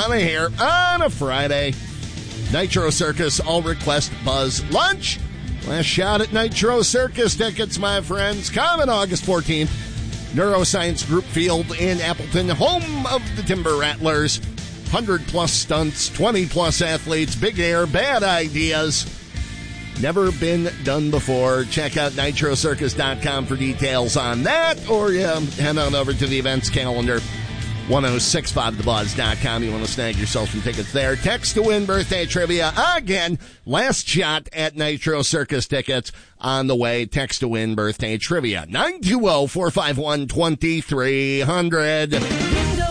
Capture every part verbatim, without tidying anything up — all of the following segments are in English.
out of here on a Friday. Nitro Circus All Request Buzz Lunch. Last shot at Nitro Circus tickets, my friends. Coming August fourteenth. Neuroscience Group Field in Appleton, home of the Timber Rattlers. one hundred plus stunts, twenty plus athletes, big air, bad ideas. Never been done before. Check out nitro circus dot com for details on that, or yeah, head on over to the events calendar, ten sixty-five the buzz dot com. You want to snag yourself some tickets there. Text to win birthday trivia. Again, last shot at Nitro Circus tickets on the way. Text to win birthday trivia. nine two zero, four five one, two three zero zero.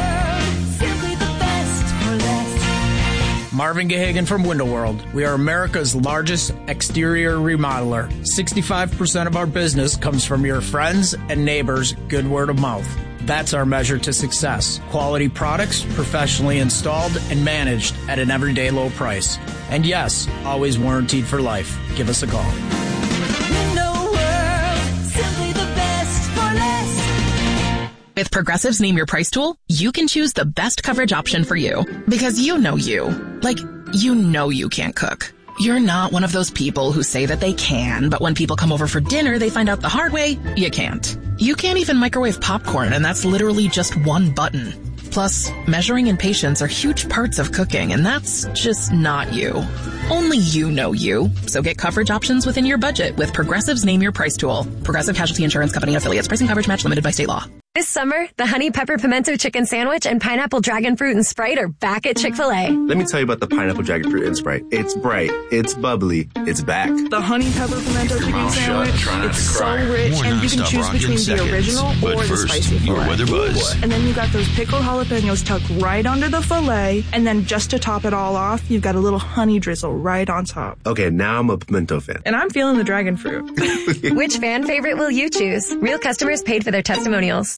Marvin Gahagan from Window World. We are America's largest exterior remodeler. sixty-five percent of our business comes from your friends and neighbors' good word of mouth. That's our measure to success. Quality products, professionally installed and managed at an everyday low price. And yes, always warranted for life. Give us a call. Window World, simply the best for less. With Progressive's Name Your Price tool, you can choose the best coverage option for you. Because you know you. Like, you know you can't cook. You're not one of those people who say that they can, but when people come over for dinner, they find out the hard way, you can't. You can't even microwave popcorn, and that's literally just one button. Plus, measuring and patience are huge parts of cooking, and that's just not you. Only you know you. So get coverage options within your budget with Progressive's Name Your Price tool. Progressive Casualty Insurance Company affiliates. Pricing coverage match limited by state law. This summer, the Honey Pepper Pimento Chicken Sandwich and Pineapple Dragon Fruit and Sprite are back at Chick-fil-A. Let me tell you about the Pineapple Dragon Fruit and Sprite. It's bright, it's bubbly, it's back. The Honey Pepper Pimento Chicken Sandwich, it's so rich, More and you can choose between the seconds. original But or first, the spicy your filet. weather buzz. And then you got those pickled jalapenos tucked right under the filet, and then just to top it all off, you've got a little honey drizzle right on top. Okay, now I'm a pimento fan. And I'm feeling the dragon fruit. Which fan favorite will you choose? Real customers paid for their testimonials.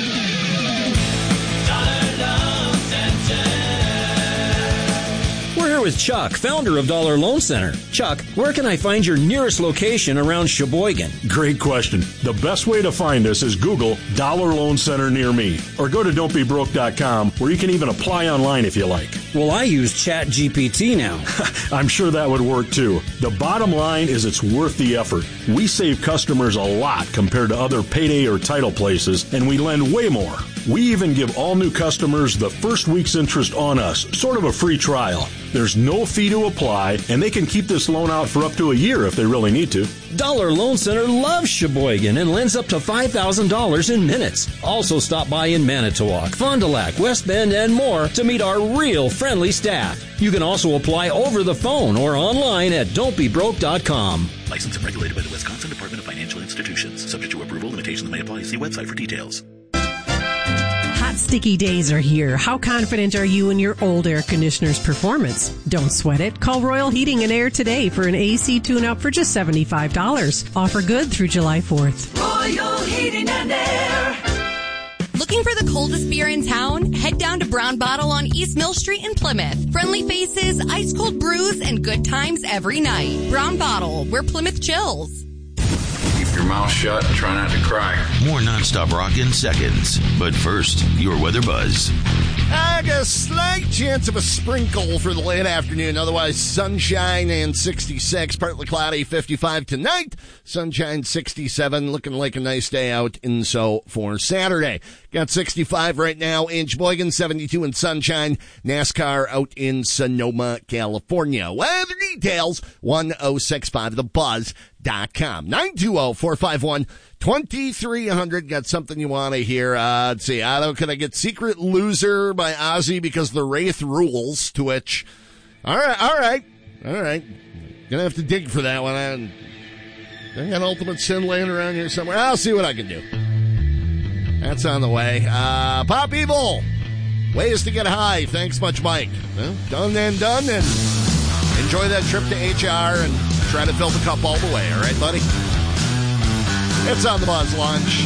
We're here with Chuck, founder of Dollar Loan Center. Chuck, where can I find your nearest location around Sheboygan? Great question. The best way to find us is Google Dollar Loan Center near me, or go to don't be broke dot com, where you can even apply online if you like. Well, I use Chat G P T now. I'm sure that would work too. The bottom line is it's worth the effort. We save customers a lot compared to other payday or title places, and we lend way more. We even give all new customers the first week's interest on us, sort of a free trial. There's no fee to apply, and they can keep this loan out for up to a year if they really need to. Dollar Loan Center loves Sheboygan and lends up to five thousand dollars in minutes. Also stop by in Manitowoc, Fond du Lac, West Bend, and more to meet our real friendly staff. You can also apply over the phone or online at don't be broke dot com. Licensed and regulated by the Wisconsin Department of Financial Institutions. Subject to approval, limitations may apply. See website for details. Hot, sticky days are here. How confident are you in your old air conditioner's performance? Don't sweat it. Call Royal Heating and Air today for an A C tune-up for just seventy-five dollars. Offer good through July fourth. Royal Heating and Air. Looking for the coldest beer in town? Head down to Brown Bottle on East Mill Street in Plymouth. Friendly faces, ice-cold brews, and good times every night. Brown Bottle, where Plymouth chills. Keep your mouth shut and try not to cry. More nonstop rock in seconds. But first, your weather buzz. I got a slight chance of a sprinkle for the late afternoon. Otherwise, sunshine and sixty-six. Partly cloudy, fifty-five tonight. Sunshine, sixty-seven. Looking like a nice day out in so for Saturday. Got sixty-five right now in Sheboygan, seventy-two in Sunshine. NASCAR out in Sonoma, California. Weather details, ten sixty-five the buzz dot com. nine two zero, four five one, two three zero zero. Got something you want to hear? Uh, let's see. I don't, can I get Secret Loser by Ozzy because the Wraith rules? To which, all right, all right, all right. Gonna have to dig for that one. I, I got Ultimate Sin laying around here somewhere. I'll see what I can do. That's on the way. Uh, Pop Evil. Ways to get high. Thanks much, Mike. Well, done and done, and enjoy that trip to H R and try to fill the cup all the way. All right, buddy? It's on the Buzz Lunch.